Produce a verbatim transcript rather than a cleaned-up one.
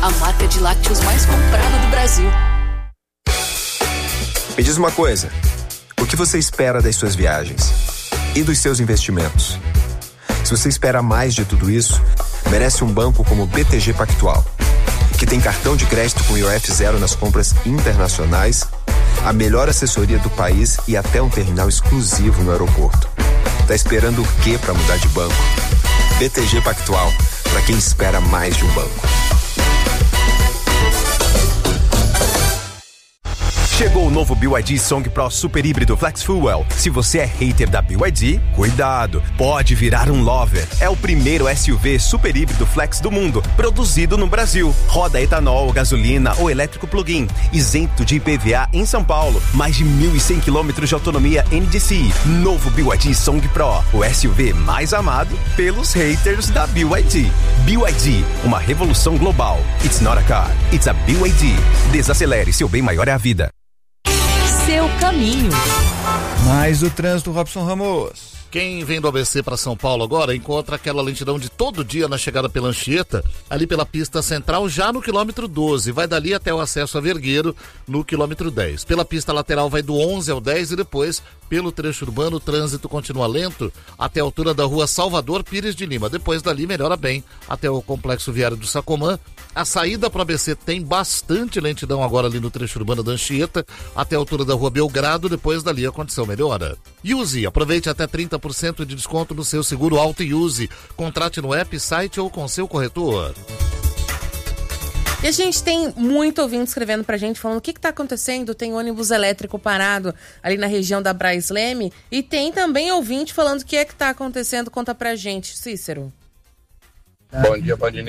a marca de lácteos mais comprada do Brasil. Me diz uma coisa, o que você espera das suas viagens? E dos seus investimentos? Se você espera mais de tudo isso, merece um banco como o B T G Pactual, que tem cartão de crédito com I O F zero nas compras internacionais, a melhor assessoria do país e até um terminal exclusivo no aeroporto. Tá esperando o quê para mudar de banco? B T G Pactual, para quem espera mais de um banco. Chegou o novo B Y D Song Pro Super Híbrido Flex Fuel. Se você é hater da B Y D, cuidado, pode virar um lover. É o primeiro S U V super híbrido flex do mundo, produzido no Brasil. Roda etanol, gasolina ou elétrico plug-in, isento de I P V A em São Paulo. Mais de mil e cem quilômetros de autonomia N D C I. Novo B Y D Song Pro, o S U V mais amado pelos haters da B Y D. B Y D, uma revolução global. It's not a car, it's a B Y D. Desacelere, seu bem maior é a vida. Seu caminho. Mais o trânsito, Robson Ramos. Quem vem do A B C para São Paulo agora encontra aquela lentidão de todo dia na chegada pela Anchieta, ali pela pista central, já no quilômetro doze. Vai dali até o acesso a Vergueiro, no quilômetro dez. Pela pista lateral vai do onze ao dez e depois, pelo trecho urbano, o trânsito continua lento até a altura da rua Salvador Pires de Lima. Depois dali melhora bem até o complexo viário do Sacomã. A saída para o A B C tem bastante lentidão agora ali no trecho urbano da Anchieta, até a altura da rua Belgrado. Depois dali a condição melhora. Use, aproveite até trinta por cento de desconto no seu seguro Auto e Use. Contrate no app, site ou com seu corretor. E a gente tem muito ouvinte escrevendo pra gente, falando o que que tá acontecendo. Tem ônibus elétrico parado ali na região da Braz Leme. E tem também ouvinte falando o que é que tá acontecendo. Conta pra gente, Cícero. Bom dia, Band